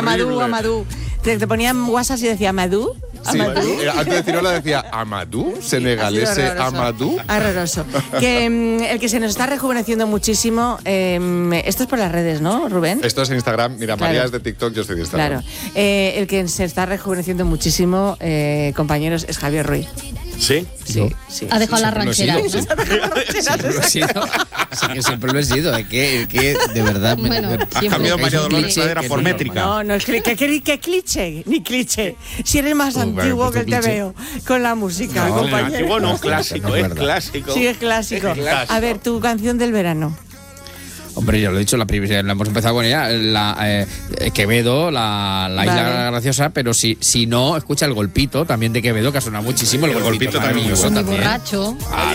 Amadou. Te ponían WhatsApp y decía Amadou. Sí, antes de decirlo decía Amadou, senegalese Amadou. Horroroso. Que el que se nos está rejuveneciendo muchísimo, esto es por las redes, ¿no, Rubén? Esto es en Instagram. Mira, Claro. María es de TikTok, yo soy de Instagram. Claro. El que se está rejuveneciendo muchísimo, compañeros, es Javier Ruiz. ¿Sí? Sí. Ha dejado las rancheras, ¿no? Siempre lo he sido. Sí, que siempre lo he sido. Es que de verdad. Bueno, Ha cambiado María Dolores Pradera por métrica. No, es que cliché, ni cliché. Si eres más antiguo que el te veo con la música, No, compañero. Qué bueno, clásico, es clásico. Sí, es clásico. A ver, tu canción del verano. Hombre, ya lo he dicho, la hemos empezado con ella, Quevedo, la Isla Graciosa, pero si no, escucha El Golpito, también de Quevedo, que ha sonado muchísimo. El Golpito también maravilloso Muy también. borracho.